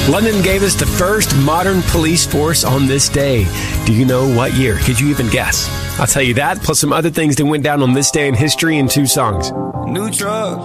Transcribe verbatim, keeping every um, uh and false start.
London gave us the first modern police force on this day. Do you know what year? Could you even guess? I'll tell you that, plus some other things that went down on this day in history in two songs. New truck.